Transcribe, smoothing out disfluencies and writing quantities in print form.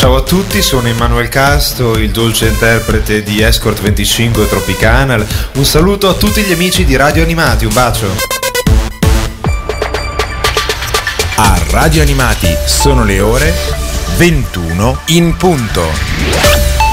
Ciao a tutti, sono Emanuele Casto, il dolce interprete di Escort 25 e Tropicanal. Un saluto a tutti gli amici di Radio Animati, un bacio. A Radio Animati sono le ore 21 in punto.